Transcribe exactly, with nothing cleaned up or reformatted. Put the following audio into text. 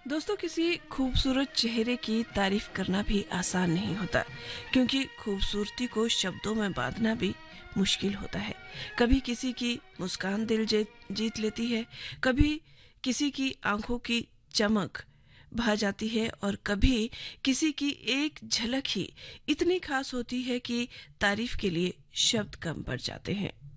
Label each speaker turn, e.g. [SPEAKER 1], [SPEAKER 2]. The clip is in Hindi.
[SPEAKER 1] दोस्तों, किसी खूबसूरत चेहरे की तारीफ करना भी आसान नहीं होता, क्योंकि खूबसूरती को शब्दों में बांधना भी मुश्किल होता है। कभी किसी की मुस्कान दिल जे- जीत लेती है, कभी किसी की आंखों की चमक भा जाती है, और कभी किसी की एक झलक ही इतनी खास होती है कि तारीफ के लिए शब्द कम पड़ जाते हैं।